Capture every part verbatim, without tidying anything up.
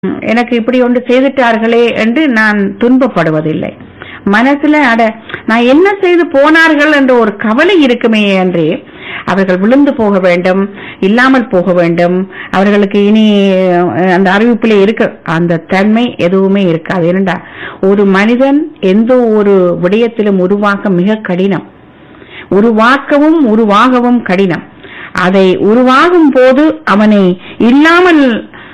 எனக்கு இப்படி ஒன்று செய்துட்டார்களே என்று நான் துன்பப்படுவதில்லை. மனசுல அட நான் என்ன செய்து போனார்கள் என்ற ஒரு கவலை இருக்குமே அன்றே அவர்கள் விழுந்து போக வேண்டும், இல்லாமல் போக வேண்டும், அவர்களுக்கு இனி அந்த அறிவிப்பிலே இருக்க அந்த தன்மை எதுவுமே இருக்காது. ஏனென்றா ஒரு மனிதன் எந்த ஒரு விடயத்திலும் உருவாக்க மிக கடினம், உருவாக்கவும் உருவாகவும் கடினம். அதை உருவாகும் போது அவனை இல்லாமல்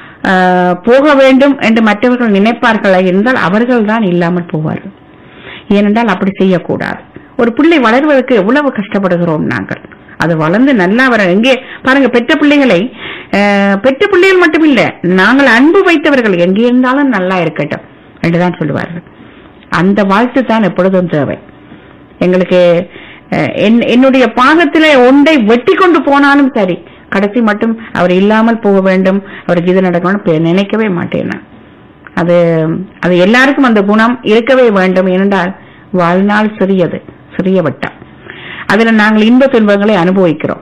போக வேண்டும் என்று மற்றவர்கள் நினைப்பார்களா இருந்தால் அவர்கள் தான் இல்லாமல் போவார்கள். ஏனென்றால் அப்படி செய்யக்கூடாது. ஒரு பிள்ளை வளர்வதற்கு எவ்வளவு கஷ்டப்படுகிறோம் நாங்கள். அது வளர்ந்து நல்லா வர எங்கே பாருங்க, பெற்ற பிள்ளைகளை பெற்ற பிள்ளைகள் மட்டுமில்லை, நாங்கள் அன்பு வைத்தவர்கள் எங்கே இருந்தாலும் நல்லா இருக்கட்டும் என்றுதான் சொல்லுவார்கள். அந்த வாழ்த்து தான் எப்பொழுதும் தேவை எங்களுக்கு. என்னுடைய பாகத்திலே ஒன்றை வெட்டி கொண்டு போனாலும் சரி, கடைசி மட்டும் அவர் இல்லாமல் போக வேண்டும், அவருக்கு இது நடக்கணும் நினைக்கவே மாட்டேன். அது அது எல்லாருக்கும் அந்த குணம் இருக்கவே வேண்டும். ஏனென்றால் வாழ்நாள் சிறியது, சிறிய வட்டம். அதுல நாங்கள் இன்ப துன்பங்களை அனுபவிக்கிறோம்.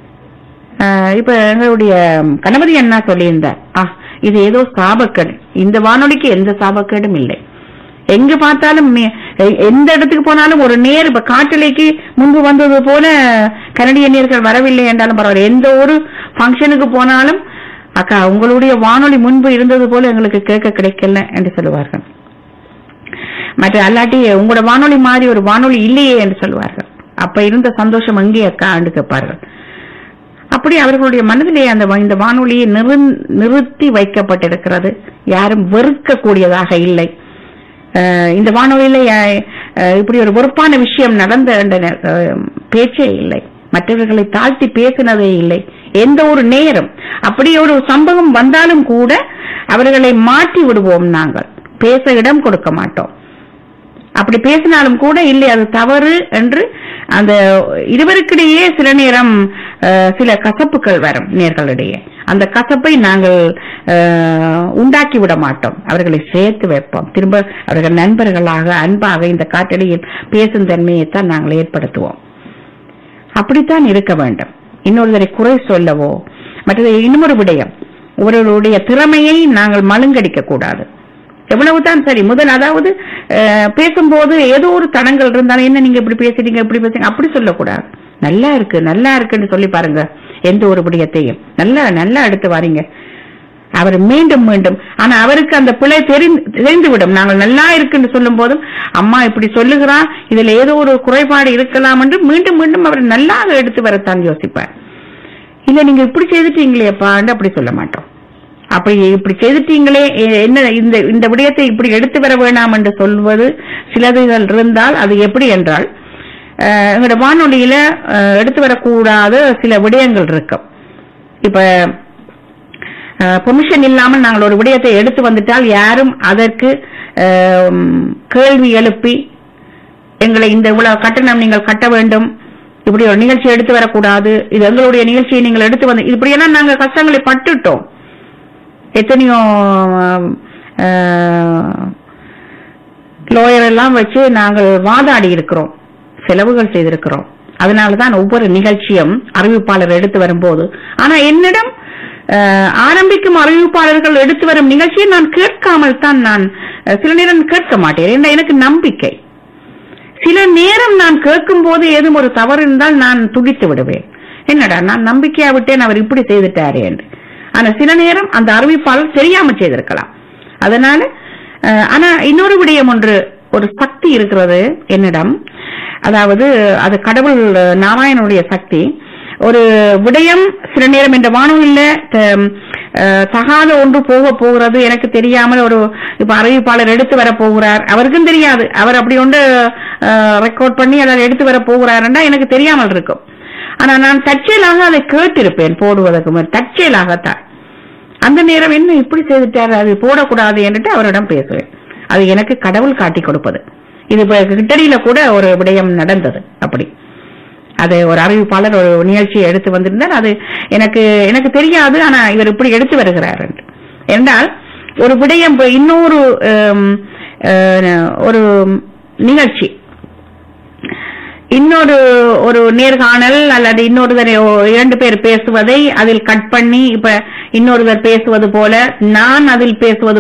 இப்ப எங்களுடைய கணபதி அண்ணா சொல்லியிருந்தார், ஆ இது ஏதோ சாபக்கேடு. இந்த வானொலிக்கு எந்த சாபக்கேடும் இல்லை. எங்க பார்த்தாலும் எந்த இடத்துக்கு போனாலும் ஒரு நேர் இப்ப காட்டலைக்கு முன்பு வந்தது போல கனடியன்யர்கள் வரவில்லை என்றாலும் பரவாயில்ல, எந்த ஒரு பங்கனுக்கு போனாலும் அக்கா உங்களுடைய வானொலி முன்பு இருந்தது போல எங்களுக்கு கேட்க கிடைக்கல என்று சொல்லுவார்கள். மற்ற அல்லாட்டி உங்களோட வானொலி மாதிரி ஒரு வானொலி இல்லையே என்று சொல்லுவார்கள். அப்ப இருந்த சந்தோஷம் எங்கே அக்கா என்று கேட்பார்கள். அப்படி அவர்களுடைய மனதிலே அந்த இந்த வானொலியை நிறுத்தி வைக்கப்பட்டிருக்கிறது. யாரும் வெறுக்க கூடியதாக இல்லை. இந்த வானொலியில இப்படி ஒரு வெறுப்பான விஷயம் நடந்த பேச்சே இல்லை, மற்றவர்களை தாழ்த்தி பேசினதே இல்லை. எந்த ஒரு நேரம் அப்படி ஒரு சம்பவம் வந்தாலும் கூட அவர்களை மாற்றி விடுவோம். நாங்கள் பேச இடம் கொடுக்க மாட்டோம். அப்படி பேசினாலும் கூட இல்லை அது தவறு என்று அந்த இருவருக்கிடையே சில நேரம் சில கசப்புகள் வரும் நேர்களிடையே. அந்த கசப்பை நாங்கள் உண்டாக்கி விட மாட்டோம், அவர்களை சேர்த்து வைப்போம். திரும்ப அவர்கள் நண்பர்களாக அன்பாக இந்த காட்டடியில் பேசும் தன்மையைத்தான் நாங்கள் ஏற்படுத்துவோம். அப்படித்தான் இருக்க வேண்டும். இன்னொருவரை குறை சொல்லவோ மற்றது இன்னொரு விடயம், ஒருவருடைய திறமையை நாங்கள் மழுங்கடிக்க கூடாது. எவ்வளவுதான் சரி, முதல் அதாவது பேசும்போது ஏதோ ஒரு தடங்கள் இருந்தாலும் என்ன நீங்க இப்படி பேசுறீங்க இப்படி பேசுறீங்க அப்படி சொல்லக்கூடாது. நல்லா இருக்கு நல்லா இருக்குன்னு சொல்லி பாருங்க. எந்த ஒரு விடயத்தையும் நல்லா நல்லா எடுத்து வாரீங்க, அவர் மீண்டும் மீண்டும். ஆனா அவருக்கு அந்த பிழை தெரிந்துவிடும். நாங்கள் நல்லா இருக்குன்னு சொல்லும் போதும் அம்மா இப்படி சொல்லுகிறா, இதுல ஏதோ ஒரு குறைபாடு இருக்கலாம் என்று மீண்டும் மீண்டும் அவர் நல்லா எடுத்து வரத்தான் யோசிப்பார். இல்ல நீங்க இப்படி செய்துட்டீங்களேப்பான்னு அப்படி சொல்ல மாட்டோம். அப்படி இப்படி செய்துட்டீங்களே என்ன இந்த இந்த விடயத்தை இப்படி எடுத்து வர வேண்டாம் என்று சொல்வது சிலதுகள் இருந்தால் அது எப்படி என்றால், எங்களோட வானொலியில எடுத்து வரக்கூடாத சில விடயங்கள் இருக்கும். இப்ப பெர்மிஷன் இல்லாமல் நாங்கள் ஒரு விடயத்தை எடுத்து வந்துட்டால் யாரும் அதற்கு கேள்வி எழுப்பி எங்களை இந்த இவ்வளவு கட்டணம் நீங்கள் கட்ட வேண்டும், இப்படி ஒரு நிகழ்ச்சி எடுத்து வரக்கூடாது, இது எங்களுடைய நிகழ்ச்சியை நீங்கள் எடுத்து வந்து இப்படியெல்லாம் நாங்கள் கஷ்டங்களை பட்டுட்டோம். எத்தனையோ லோயர் எல்லாம் வச்சு நாங்கள் வாதாடி இருக்கிறோம், செலவுகள் செய்திருக்கிறோம். அதனாலதான் ஒவ்வொரு நிகழ்ச்சியும் அறிவிப்பாளர் எடுத்து வரும்போது, ஆனா என்னிடம் ஆரம்பிக்கும் அறிவிப்பாளர்கள் எடுத்து வரும் நிகழ்ச்சியை நான் கேட்காமல் தான் நான் சில நேரம் கேட்க மாட்டேன். என்ற எனக்கு நம்பிக்கை. சில நேரம் நான் கேட்கும் போது ஏதும் ஒரு தவறு இருந்தால் நான் துடித்து விடுவேன். என்னடா நான் நம்பிக்கையா விட்டேன், அவர் இப்படி செய்துட்டாரே என்று. ஆனா சில நேரம் அந்த அறிவிப்பாளர் தெரியாம செய்திருக்கலாம். அதனால ஆனா இன்னொரு விடயம் ஒன்று, ஒரு சக்தி இருக்கிறது என்னிடம், அதாவது அது கடவுள் நாராயணனுடைய சக்தி. ஒரு விடயம் சில நேரம் இந்த வானொலியில தகாத ஒன்று போக போகிறது, எனக்கு தெரியாமல் ஒரு இப்ப அறிவிப்பாளர் எடுத்து வர போகிறார், அவருக்கும் தெரியாது, அவர் அப்படி ஒன்று ரெக்கார்ட் பண்ணி அதை எடுத்து வர போகிறாருன்னா எனக்கு தெரியாமல் இருக்கும். ஆனா நான் தற்செயலாக அதை கேட்டிருப்பேன் போடுவதற்கு முன், தற்செயலாகத்தான். அந்த நேரம் என்ன இப்படி செய்துட்டாரு, அது போடக்கூடாது என்று அவரிடம் பேசுவேன். அது எனக்கு கடவுள் காட்டி கொடுப்பது. இது கிட்டடியில கூட ஒரு விடயம் நடந்தது. அப்படி அது ஒரு அறிவிப்பாளர் ஒரு நிகழ்ச்சியை எடுத்து வந்திருந்தார், அது எனக்கு எனக்கு தெரியாது, ஆனா இவர் இப்படி எடுத்து வருகிறார் என்று. என்றால் ஒரு விடயம் இன்னொரு ஒரு நிகழ்ச்சி இன்னொரு ஒரு நேர்காணல் அல்லது இன்னொருவர் இரண்டு பேர் பேசுவதை அதில் கட் பண்ணி இப்ப இன்னொருவர் பேசுவது போல நான் அதில் பேசுவது